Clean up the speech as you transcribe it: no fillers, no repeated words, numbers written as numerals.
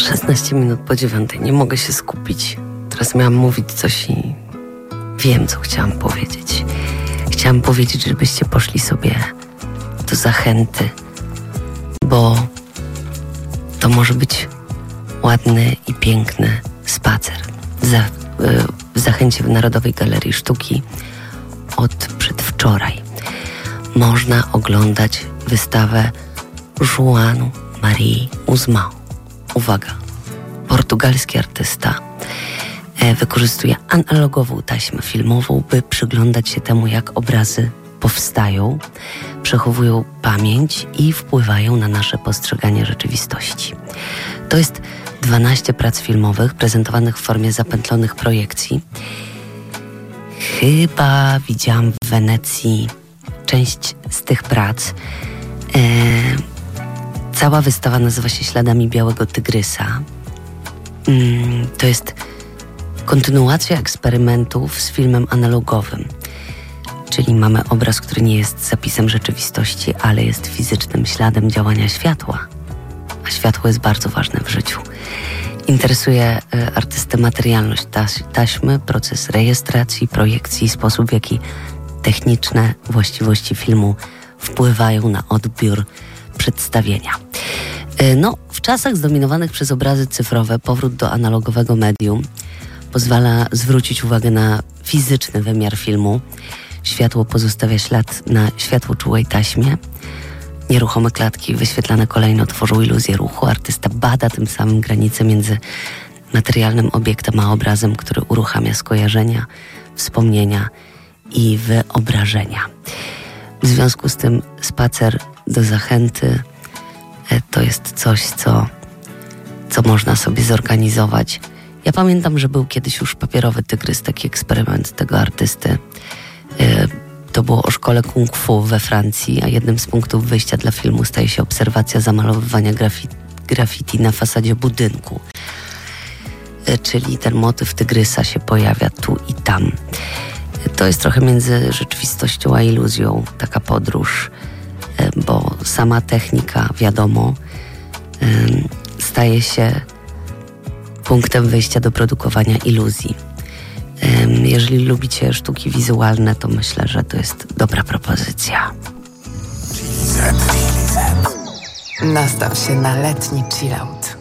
16 minut po 9. Nie mogę się skupić. Teraz miałam mówić coś i wiem, co chciałam powiedzieć. Chciałam powiedzieć, żebyście poszli sobie do Zachęty, bo to może być ładny i piękny spacer. W Zachęcie w Narodowej Galerii Sztuki od przedwczoraj można oglądać wystawę João Maria Guzmão. Uwaga, portugalski artysta wykorzystuje analogową taśmę filmową, by przyglądać się temu, jak obrazy powstają, przechowują pamięć i wpływają na nasze postrzeganie rzeczywistości. To jest 12 prac filmowych prezentowanych w formie zapętlonych projekcji. Chyba widziałam w Wenecji część z tych prac. Cała wystawa nazywa się Śladami Białego Tygrysa. To jest kontynuacja eksperymentów z filmem analogowym. Czyli mamy obraz, który nie jest zapisem rzeczywistości, ale jest fizycznym śladem działania światła. A światło jest bardzo ważne w życiu. Interesuje artystę materialność taśmy, proces rejestracji, projekcji, sposób, w jaki techniczne właściwości filmu wpływają na odbiór przedstawienia. W czasach zdominowanych przez obrazy cyfrowe powrót do analogowego medium pozwala zwrócić uwagę na fizyczny wymiar filmu. Światło pozostawia ślad na światłoczułej taśmie. Nieruchome klatki wyświetlane kolejno tworzą iluzję ruchu. Artysta bada tym samym granice między materialnym obiektem a obrazem, który uruchamia skojarzenia, wspomnienia i wyobrażenia. W związku z tym spacer do Zachęty to jest coś, co można sobie zorganizować. Ja pamiętam, że był kiedyś już Papierowy Tygrys, taki eksperyment tego artysty. To było o szkole kung fu we Francji, a jednym z punktów wyjścia dla filmu staje się obserwacja zamalowywania graffiti na fasadzie budynku. Czyli ten motyw tygrysa się pojawia tu i tam. To jest trochę między rzeczywistością a iluzją, taka podróż, bo sama technika, wiadomo, staje się punktem wyjścia do produkowania iluzji. Jeżeli lubicie sztuki wizualne, to myślę, że to jest dobra propozycja. Nastaw się na letni chillout.